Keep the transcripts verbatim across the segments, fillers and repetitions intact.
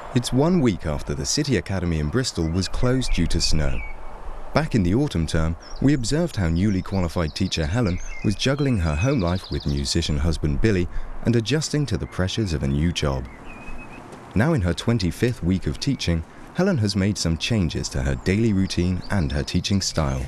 It's one week after the City Academy in Bristol was closed due to snow. Back in the autumn term, we observed how newly qualified teacher Helen was juggling her home life with musician husband Billy and adjusting to the pressures of a new job. Now in her twenty-fifth week of teaching, Helen has made some changes to her daily routine and her teaching style.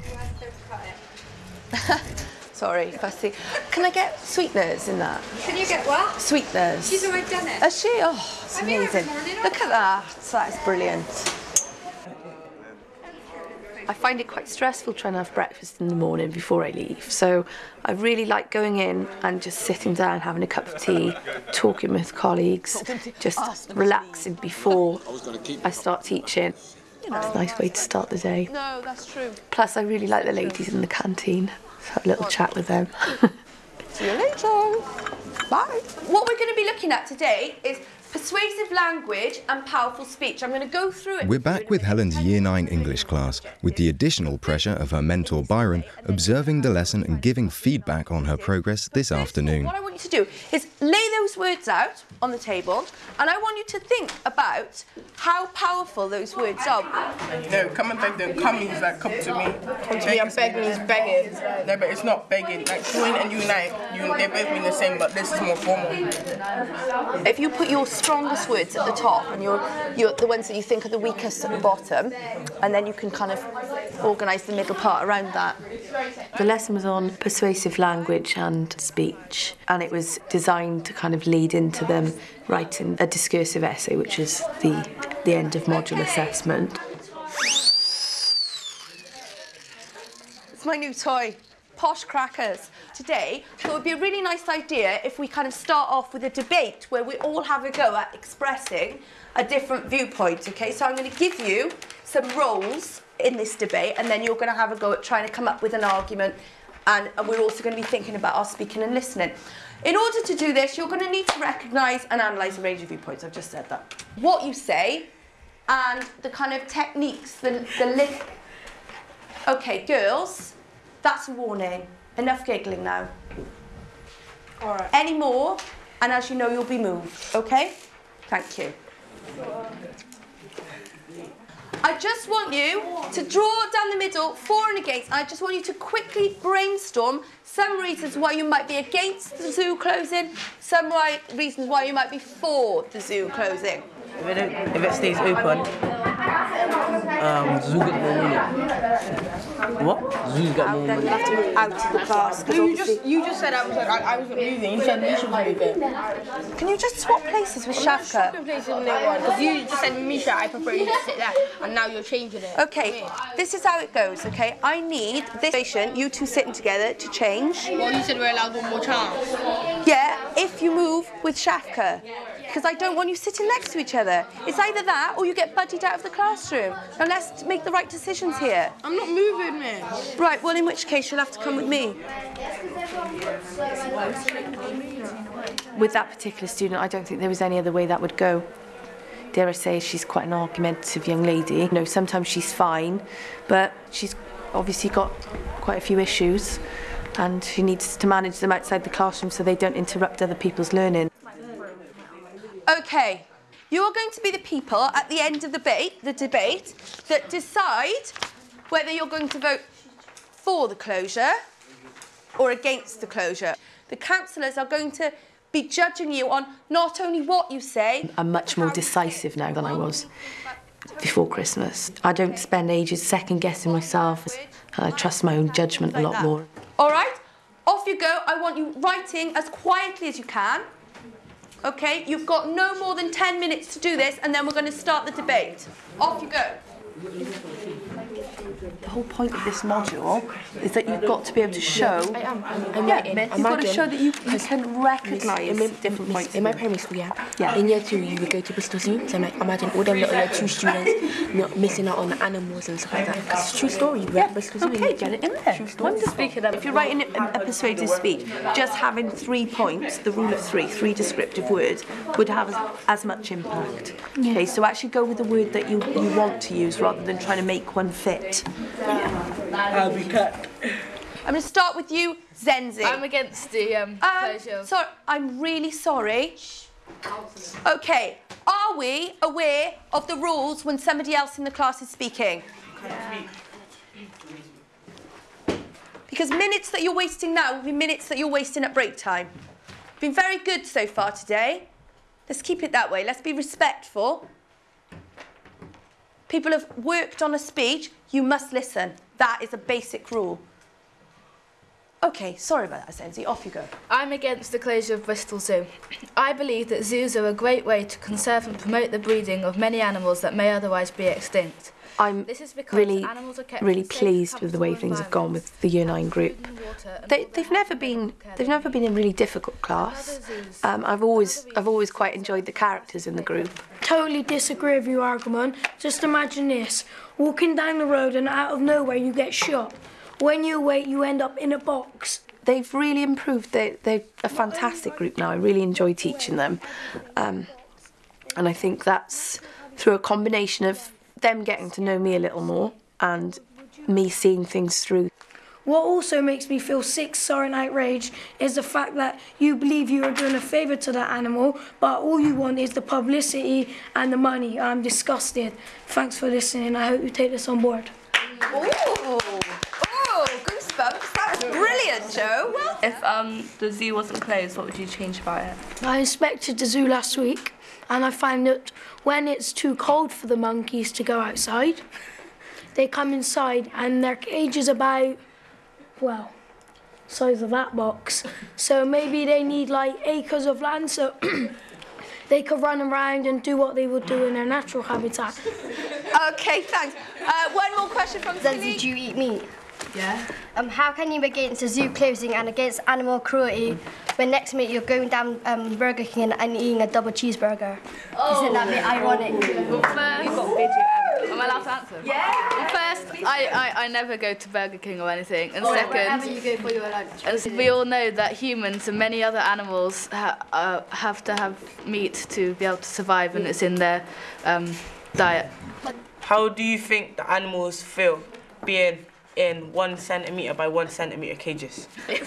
Sorry, fussy. Can I get sweeteners in that? Can you get what? Sweeteners. She's already done it. Has she? Oh, it's amazing. Look at that. That's brilliant. I find it quite stressful trying to have breakfast in the morning before I leave. So I really like going in and just sitting down, having a cup of tea, talking with colleagues, just relaxing before I start teaching. It's a nice way to start the day. No, that's true. Plus, I really like the ladies in the canteen. So have a little chat with them. See you later. Bye. What we're going to be looking at today is persuasive language and powerful speech. I'm going to go through it. We're back with Helen's Year nine English class, with the additional pressure of her mentor Byron observing the lesson and giving feedback on her progress this afternoon. What I want you to do is lay those words out on the table, and I want you to think about how powerful those words are. No, come and beg them. Come means like come to me. Come to me and beg means begging. No, but it's not begging. Like join and unite, you, they both mean the same, but this is more formal. If you put your strongest words at the top and your, your the ones that you think are the weakest at the bottom, and then you can kind of organise the middle part around that. The lesson was on persuasive language and speech, and it was designed to kind of lead into them writing a discursive essay, which is the, the end of module assessment. It's my new toy. Posh crackers. Today, I thought it would be a really nice idea if we kind of start off with a debate where we all have a go at expressing a different viewpoint, okay? So I'm going to give you some roles in this debate, and then you're going to have a go at trying to come up with an argument, and, and we're also going to be thinking about our speaking and listening. In order to do this, you're going to need to recognise and analyse a range of viewpoints. I've just said that. What you say and the kind of techniques, the, the lift. Okay, girls. That's a warning. Enough giggling now. All right. Any more, and as you know, you'll be moved, okay? Thank you. I just want you to draw down the middle, for and against. I just want you to quickly brainstorm some reasons why you might be against the zoo closing, some right reasons why you might be for the zoo closing. If it, don't, if it stays open, um, zoo get more money. What? Zoo get more money. Then you have to move out of the class. No, you just you just said I was like I, I wasn't moving. You said Misha was moving. Can you just swap places with Shafka? Because you just said Misha, I prefer you to sit there, and now you're changing it. Okay, this is how it goes. Okay, I need this station, you two sitting together, to change. Well, you said we're allowed one more chance. Yeah, if you move with Shafka. Because I don't want you sitting next to each other. It's either that or you get buddied out of the classroom. Now let's make the right decisions here. I'm not moving, miss. Right, well in which case you'll have to come with me. With that particular student, I don't think there was any other way that would go. Dare I say, she's quite an argumentative young lady. You know, sometimes she's fine, but she's obviously got quite a few issues, and she needs to manage them outside the classroom so they don't interrupt other people's learning. Okay, you are going to be the people at the end of the debate, the debate that decide whether you're going to vote for the closure or against the closure. The councillors are going to be judging you on not only what you say. I'm much more decisive now than I was before Christmas. I don't spend ages second guessing myself. I trust my own judgment a lot more. All right, off you go. I want you writing as quietly as you can. Okay, you've got no more than ten minutes to do this, and then we're going to start the debate. Off you go. The whole point of this module is that you've got to be able to show. I am. I'm yeah, writing. You've I'm got to show that you, you can recognise different points. In my primary school, yeah. Yeah. In year two, you would go to Bristol Zoo. So like, imagine all them little year two students not missing out on the animals and stuff like that. Because it's a true story. We're yeah. at Bristol Zoo. Okay, get it in there. True story. If you're writing a, a persuasive speech, just having three points, the rule of three, three descriptive words, would have as, as much impact. Yeah. Okay, so actually go with the word that you, you want to use rather than trying to make one fit. Yeah. I'll be cut. I'm going to start with you, Zenzi. I'm against the um, um, closure. Sorry, I'm really sorry. Okay, Are we aware of the rules when somebody else in the class is speaking? Yeah. Because minutes that you're wasting now will be minutes that you're wasting at break time. Been very good so far today. Let's keep it that way. Let's be respectful. People have worked on a speech. You must listen. That is a basic rule. OK, sorry about that, Zenzi. Off you go. I'm against the closure of Bristol Zoo. I believe that zoos are a great way to conserve and promote the breeding of many animals that may otherwise be extinct. I'm really, really pleased with the way things have gone with the Year nine group. They, they've never been, they've never been a really difficult class. Um, I've always, I've always quite enjoyed the characters in the group. Totally disagree with your argument. Just imagine this: walking down the road and out of nowhere you get shot. When you wait, you end up in a box. They've really improved. They, they're a fantastic group now. I really enjoy teaching them, um, and I think that's through a combination of them getting to know me a little more and me seeing things through. What also makes me feel sick, sorry and outraged is the fact that you believe you are doing a favour to that animal, but all you want is the publicity and the money. I'm disgusted. Thanks for listening. I hope you take this on board. Oh, oh, goosebumps. That was brilliant, Joe. Well, if um, the zoo wasn't closed, what would you change about it? I inspected the zoo last week, and I found that when it's too cold for the monkeys to go outside, they come inside and their cage is about, well, size of that box. So maybe they need like acres of land so they could run around and do what they would do in their natural habitat. OK, thanks. Uh, one more question from Tilly. Do you eat meat? Yeah. Um, how can you be against a zoo closing and against animal cruelty when next minute you're going down um, Burger King and, and eating a double cheeseburger? Oh. Isn't that a bit ironic? Well, first, you've got video. Am I allowed to answer? Yeah. Well, first, I, I, I never go to Burger King or anything. And oh, second, wherever you go for your lunch. And we all know that humans and many other animals ha uh, have to have meat to be able to survive, and it's in their um, diet. How do you think the animals feel being in one centimetre by one centimetre cages? they're,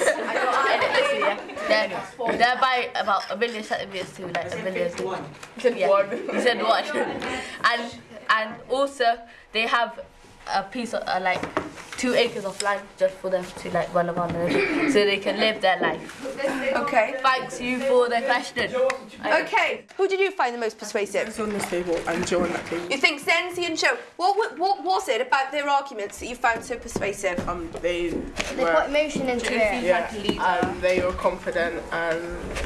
they're by about a million centimetres to like a million. You said yeah. one. You said one. and and also they have a piece of uh, like two acres of land just for them to like run around and so they can live their life. OK. Thanks you for the question. OK. Who did you find the most persuasive? It's on this table and Joe on that table. You think Zenzi and Joe? What, what was it about their arguments that you found so persuasive? Um, they They were, put emotion into it. yeah, and they were confident and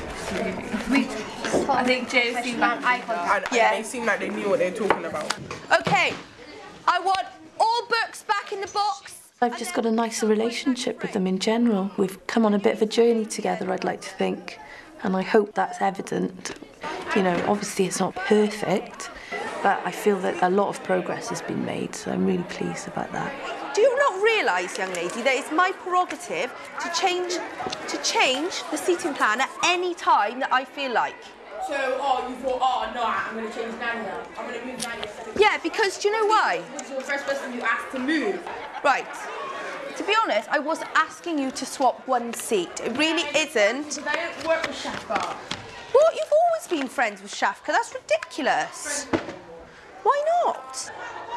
I think Joe seemed like eye contact. and, Yeah. and they seemed like they knew what they were talking about. OK. I want all books back in the box. I've just got a nicer relationship with them in general. We've come on a bit of a journey together, I'd like to think, and I hope that's evident. You know, obviously it's not perfect, but I feel that a lot of progress has been made, so I'm really pleased about that. Do you not realise, young lady, that it's my prerogative to change, to change the seating plan at any time that I feel like? So, oh, you thought, oh, no, I'm going to change Nanya. I'm going to move Nanya. Yeah, because do you know why? Because you're the first person you asked to move. Right. To be honest, I was asking you to swap one seat. It really isn't. I don't work with Shafka. What? You've always been friends with Shafka. That's ridiculous. Why not?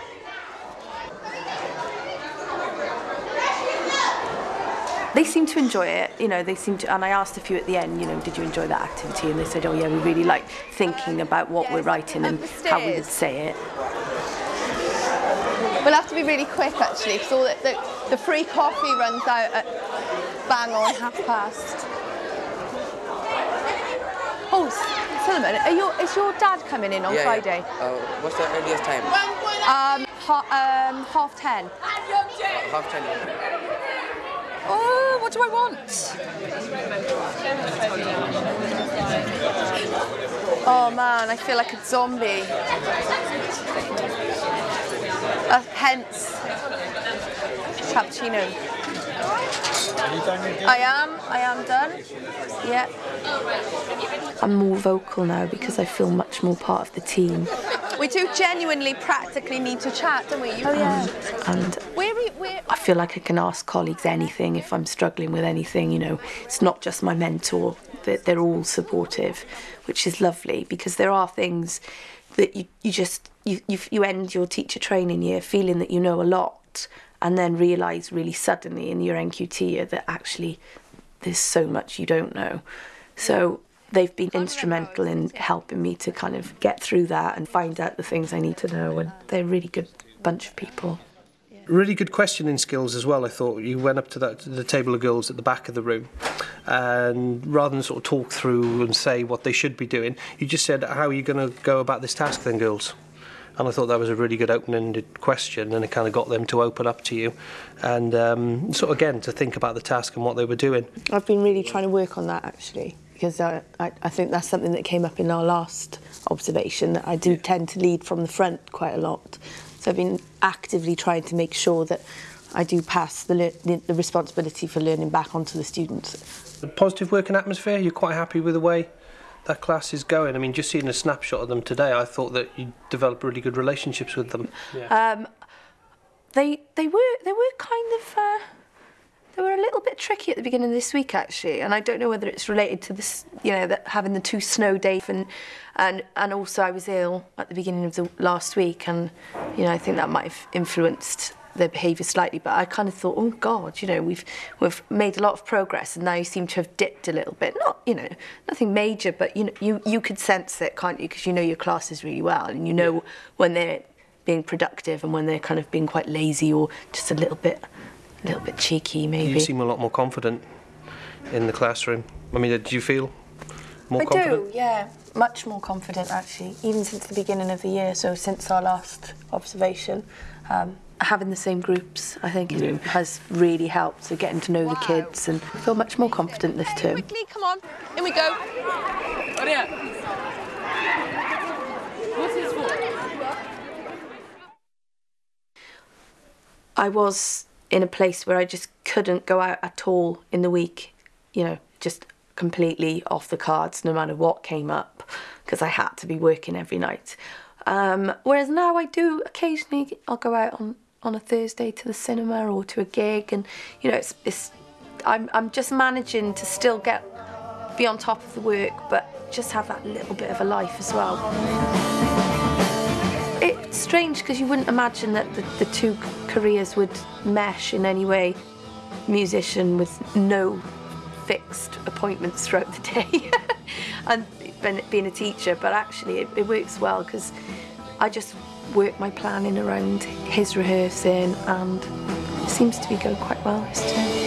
They seem to enjoy it, you know, they seem to, and I asked a few at the end, you know, did you enjoy that activity? And they said, oh yeah, we really like thinking about what we're writing and how we would say it. We'll have to be really quick actually, because all the, the, the free coffee runs out at bang on half past. Oh, Solomon, are your, is your dad coming in on yeah, Friday? Yeah. Uh, what's the earliest time? Um, ha um, half ten. Half ten. Oh, what do I want? Oh man, I feel like a zombie. Uh, hence, cappuccino. I am, I am done. Yeah. I'm more vocal now because I feel much more part of the team. We do genuinely practically need to chat, don't we? You oh yeah. And where we, where... I feel like I can ask colleagues anything if I'm struggling with anything, you know. It's not just my mentor that they're all supportive, which is lovely, because there are things that you, you just, you, you, you end your teacher training year feeling that you know a lot, and then realise really suddenly in your N Q T year that actually there's so much you don't know. So they've been instrumental in helping me to kind of get through that and find out the things I need to know, and they're a really good bunch of people. Really good questioning skills as well. I thought you went up to, that, to the table of girls at the back of the room, and rather than sort of talk through and say what they should be doing, you just said, how are you going to go about this task then, girls? And I thought that was a really good open-ended question, and it kind of got them to open up to you and um, sort of, again, to think about the task and what they were doing. I've been really trying to work on that, actually, because I, I, I think that's something that came up in our last observation, that I do tend to lead from the front quite a lot. So I've been actively trying to make sure that I do pass the, the, the responsibility for learning back onto the students. A positive working atmosphere, you're quite happy with the way that class is going? I mean, just seeing a snapshot of them today, I thought that you developed really good relationships with them. Yeah. Um, they they were they were kind of uh, they were a little bit tricky at the beginning of this week, actually, and I don't know whether it's related to this, you know, that having the two snow days, and and and also I was ill at the beginning of the last week, and you know I think that might have influenced their behaviour slightly, but I kind of thought, oh God, you know, we've we've made a lot of progress, and now you seem to have dipped a little bit. Not, you know, nothing major, but you know, you you could sense it, can't you? Because you know your classes really well, and you know when they're being productive and when they're kind of being quite lazy or just a little bit, a little bit cheeky, maybe. You seem a lot more confident in the classroom. I mean, do you feel more I confident? I do, yeah, much more confident actually, even since the beginning of the year. So since our last observation. Um, Having the same groups, I think, yeah. has really helped. So getting to know wow. the kids, and I feel much more confident this term. Quickly, come on, in we go. What's this for? I was in a place where I just couldn't go out at all in the week, you know, just completely off the cards, no matter what came up, because I had to be working every night. Um, whereas now I do occasionally, I'll go out on on a Thursday to the cinema or to a gig, and you know it's, it's I'm, I'm just managing to still get be on top of the work but just have that little bit of a life as well. It's strange because you wouldn't imagine that the, the two careers would mesh in any way. Musician with no fixed appointments throughout the day and being a teacher, but actually it, it works well because I just work my planning around his rehearsing, and it seems to be going quite well this term.